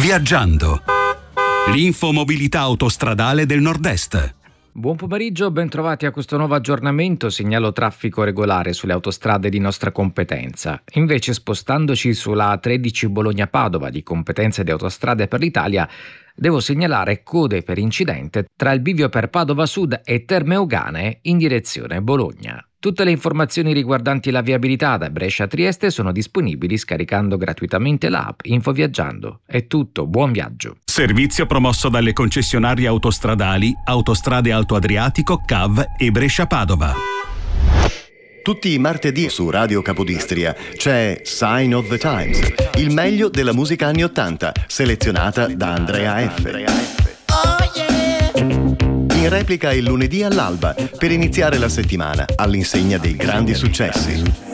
Viaggiando. L'infomobilità autostradale del Nord-Est. Buon pomeriggio, ben trovati a questo nuovo aggiornamento. Segnalo traffico regolare sulle autostrade di nostra competenza. Invece, spostandoci sulla A13 Bologna-Padova, di competenza di Autostrade per l'Italia, devo segnalare code per incidente tra il bivio per Padova Sud e Terme Euganee in direzione Bologna. Tutte le informazioni riguardanti la viabilità da Brescia a Trieste sono disponibili scaricando gratuitamente l'app Infoviaggiando. È tutto, buon viaggio. Servizio promosso dalle concessionarie autostradali Autostrade Alto Adriatico, CAV e Brescia-Padova. Tutti i martedì su Radio Capodistria c'è Sign of the Times, il meglio della musica anni '80, selezionata da Andrea F. In replica il lunedì all'alba per iniziare la settimana all'insegna dei grandi successi.